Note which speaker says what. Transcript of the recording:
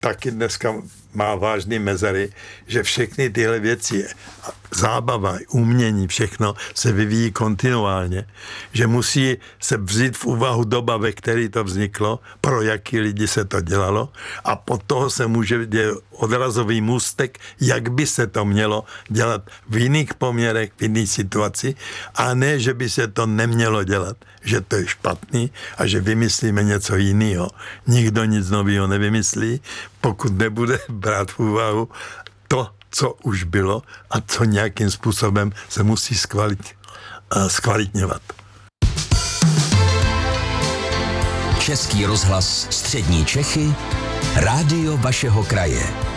Speaker 1: taky dneska má vážné mezery, že všechny tyhle věci, zábava, umění, všechno se vyvíjí kontinuálně, že musí se vzít v úvahu doba, ve které to vzniklo, pro jaký lidi se to dělalo a pod toho se může dělat odrazový můstek, jak by se to mělo dělat v jiných poměrech, v jiných situaci a ne, že by se to nemělo dělat, že to je špatný a že vymyslíme něco jiného. Nikdo nic nového nevymyslí, pokud nebude brát v úvahu to, co už bylo a co nějakým způsobem se musí zkvalitňovat.
Speaker 2: Český rozhlas Střední Čechy, rádio vašeho kraje.